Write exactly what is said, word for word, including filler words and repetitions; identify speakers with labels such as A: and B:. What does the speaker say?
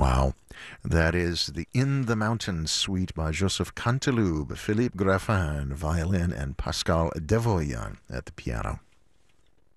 A: Wow. That is the In the Mountains suite by Joseph Canteloube, Philippe Graffin, violin, and Pascal Devoyan at the piano.